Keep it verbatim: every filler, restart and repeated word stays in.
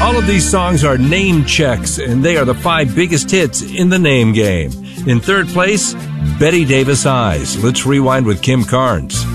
All of these songs are name checks, and they are the five biggest hits in the name game. In third place, Betty Davis Eyes. Let's rewind with Kim Carnes.